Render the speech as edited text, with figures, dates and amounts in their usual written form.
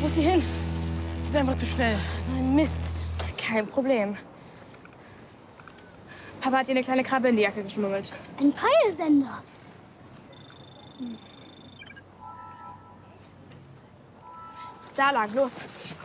Wo ist sie hin? Die ist einfach zu schnell. So ein Mist. Kein Problem. Papa hat ihr eine kleine Krabbe in die Jacke geschmuggelt. Ein Peilsender. Da lang, los.